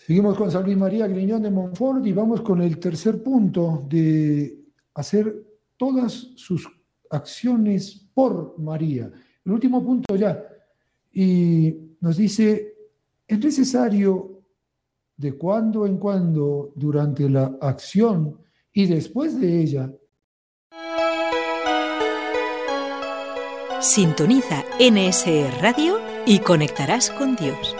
Seguimos con San Luis María Griñón de Montfort y vamos con el tercer punto de hacer todas sus acciones por María. El último punto ya. Y nos dice, es necesario de cuando en cuando, durante la acción y después de ella. Sintoniza NSE Radio y conectarás con Dios.